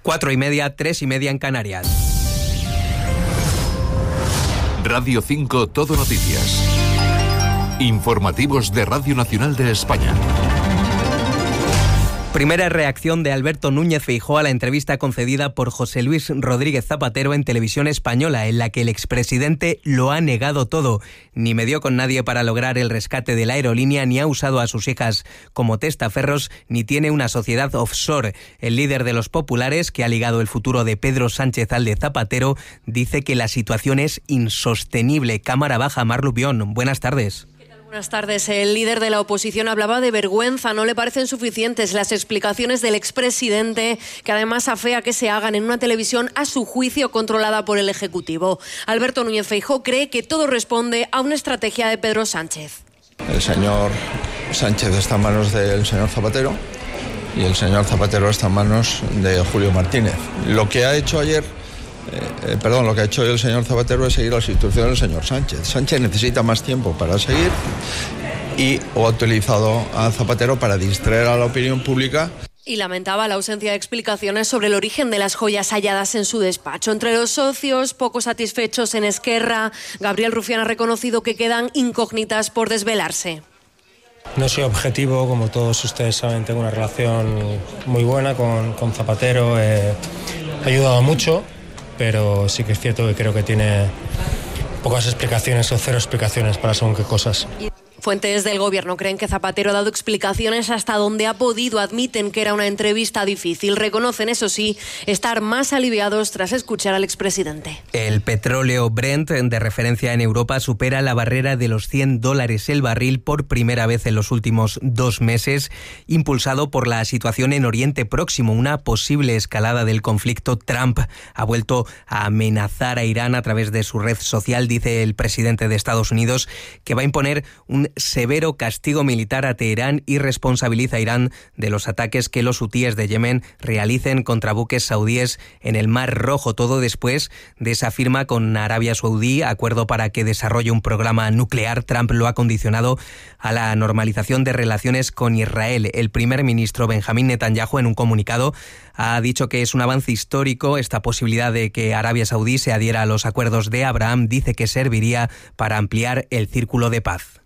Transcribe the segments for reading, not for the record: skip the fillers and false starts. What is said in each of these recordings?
4:30, 3:30 en Canarias. Radio 5 Todo Noticias. Informativos de Radio Nacional de España. Primera reacción de Alberto Núñez Feijóo a la entrevista concedida por José Luis Rodríguez Zapatero en Televisión Española, en la que el expresidente lo ha negado todo. Ni medió con nadie para lograr el rescate de la aerolínea, ni ha usado a sus hijas como testaferros, ni tiene una sociedad offshore. El líder de los populares, que ha ligado el futuro de Pedro Sánchez al de Zapatero, dice que la situación es insostenible. Cámara Baja, Mar Lupión, buenas tardes. Buenas tardes. El líder de la oposición hablaba de vergüenza. No le parecen suficientes las explicaciones del expresidente, que además afea que se hagan en una televisión a su juicio controlada por el Ejecutivo. Alberto Núñez Feijóo cree que todo responde a una estrategia de Pedro Sánchez. El señor Sánchez está en manos del señor Zapatero y el señor Zapatero está en manos de Julio Martínez. Lo que ha hecho hoy el señor Zapatero es seguir las instrucciones del señor Sánchez. Sánchez necesita más tiempo para seguir o ha utilizado a Zapatero para distraer a la opinión pública. Y lamentaba la ausencia de explicaciones sobre el origen de las joyas halladas en su despacho. Entre los socios, poco satisfechos en Esquerra, Gabriel Rufián ha reconocido que quedan incógnitas por desvelarse. No soy objetivo, como todos ustedes saben, tengo una relación muy buena con Zapatero, ha ayudado mucho, pero sí que es cierto que creo que tiene pocas explicaciones o cero explicaciones para según qué cosas. Fuentes del gobierno creen que Zapatero ha dado explicaciones hasta donde ha podido. Admiten que era una entrevista difícil. Reconocen, eso sí, estar más aliviados tras escuchar al expresidente. El petróleo Brent, de referencia en Europa, supera la barrera de los $100 el barril por primera vez en los últimos 2 meses, impulsado por la situación en Oriente Próximo. Una posible escalada del conflicto. Trump ha vuelto a amenazar a Irán a través de su red social. Dice el presidente de Estados Unidos que va a imponer un severo castigo militar a Teherán y responsabiliza a Irán de los ataques que los hutíes de Yemen realicen contra buques saudíes en el Mar Rojo. Todo después de esa firma con Arabia Saudí, acuerdo para que desarrolle un programa nuclear. Trump lo ha condicionado a la normalización de relaciones con Israel. El primer ministro Benjamín Netanyahu, en un comunicado, ha dicho que es un avance histórico esta posibilidad de que Arabia Saudí se adhiera a los acuerdos de Abraham. Dice que serviría para ampliar el círculo de paz.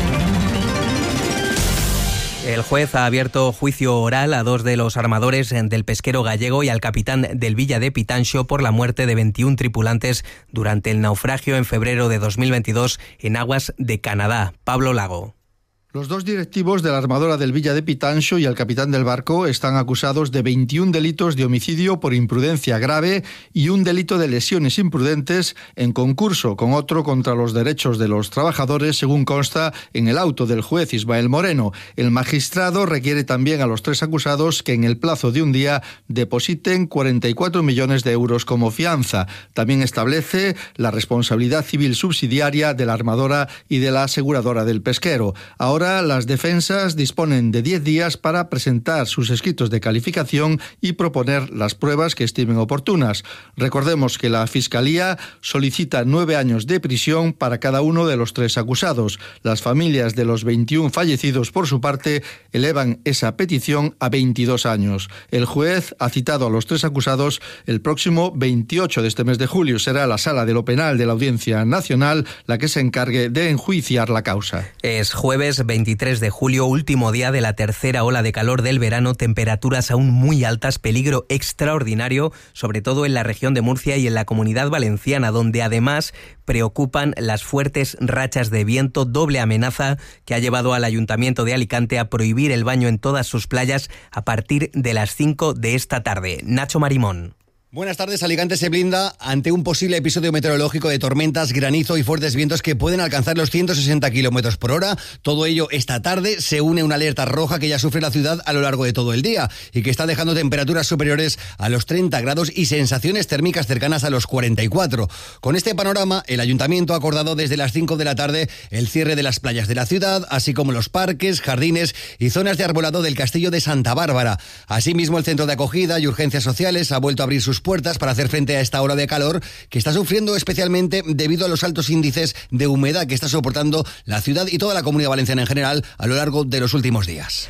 El juez ha abierto juicio oral a 2 de los armadores del pesquero gallego y al capitán del Villa de Pitanxo por la muerte de 21 tripulantes durante el naufragio en febrero de 2022 en aguas de Canadá. Pablo Lago. Los 2 directivos de la armadora del Villa de Pitanxo y el capitán del barco están acusados de 21 delitos de homicidio por imprudencia grave y un delito de lesiones imprudentes en concurso con otro contra los derechos de los trabajadores, según consta en el auto del juez Ismael Moreno. El magistrado requiere también a los 3 acusados que en el plazo de un día depositen 44 millones de euros como fianza. También establece la responsabilidad civil subsidiaria de la armadora y de la aseguradora del pesquero. Ahora las defensas disponen de 10 días para presentar sus escritos de calificación y proponer las pruebas que estimen oportunas. Recordemos que la Fiscalía solicita 9 años de prisión para cada uno de los 3 acusados. Las familias de los 21 fallecidos, por su parte, elevan esa petición a 22 años. El juez ha citado a los 3 acusados el próximo 28 de este mes de julio. Será la Sala de lo Penal de la Audiencia Nacional la que se encargue de enjuiciar la causa. Es jueves 23 de julio, último día de la tercera ola de calor del verano, temperaturas aún muy altas, peligro extraordinario, sobre todo en la región de Murcia y en la Comunidad Valenciana, donde además preocupan las fuertes rachas de viento, doble amenaza que ha llevado al Ayuntamiento de Alicante a prohibir el baño en todas sus playas a partir de las 5 de esta tarde. Nacho Marimón. Buenas tardes. Alicante se blinda ante un posible episodio meteorológico de tormentas, granizo y fuertes vientos que pueden alcanzar los 160 kilómetros por hora. Todo ello esta tarde se une a una alerta roja que ya sufre la ciudad a lo largo de todo el día y que está dejando temperaturas superiores a los 30 grados y sensaciones térmicas cercanas a los 44. Con este panorama, el Ayuntamiento ha acordado desde las 5 de la tarde el cierre de las playas de la ciudad, así como los parques, jardines y zonas de arbolado del Castillo de Santa Bárbara. Asimismo, el Centro de Acogida y Urgencias Sociales ha vuelto a abrir sus puertas para hacer frente a esta ola de calor que está sufriendo especialmente debido a los altos índices de humedad que está soportando la ciudad y toda la Comunidad Valenciana en general a lo largo de los últimos días.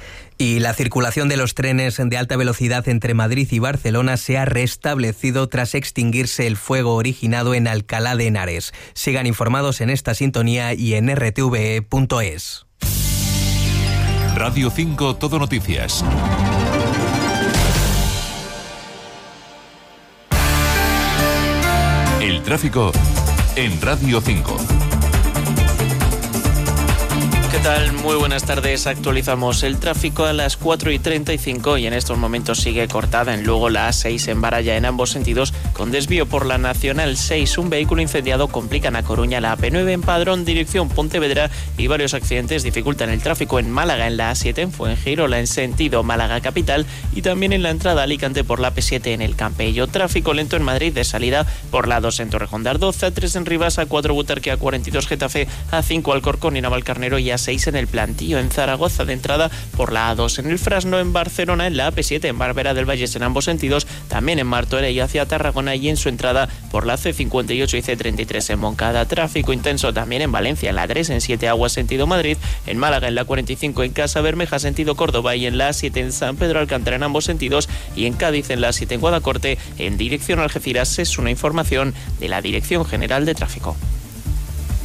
Y la circulación de los trenes de alta velocidad entre Madrid y Barcelona se ha restablecido tras extinguirse el fuego originado en Alcalá de Henares. Sigan informados en esta sintonía y en rtve.es. Radio 5 Todo Noticias. El tráfico en Radio 5. ¿Qué tal? Muy buenas tardes. Actualizamos el tráfico a las 4:35 y en estos momentos sigue cortada en Lugo la A6 en Baralla en ambos sentidos con desvío por la Nacional 6. Un vehículo incendiado complica en A Coruña la AP9 en Padrón, dirección Pontevedra, y varios accidentes dificultan el tráfico en Málaga en la A7 en Fuengirola en sentido Málaga capital y también en la entrada a Alicante por la P7 en el Campello. Tráfico lento en Madrid de salida por la A2 en Torrejón de Ardoz, A3 en Rivas, A4 Butarque, A42 Getafe, A5 Alcorcón y Navalcarnero y A6 en el Plantillo en Zaragoza de entrada por la A2 en el Frasno, en Barcelona en la AP7 en Barbera del Valles en ambos sentidos, también en Martorell y hacia Tarragona y en su entrada por la C58 y C33 en Moncada. Tráfico intenso también en Valencia en la A3 en 7 Aguas sentido Madrid, en Málaga en la 45 en Casa Bermeja sentido Córdoba y en la A7 en San Pedro Alcántara en ambos sentidos y en Cádiz en la A7 en Guadacorte en dirección Algeciras. Es una información de la Dirección General de Tráfico.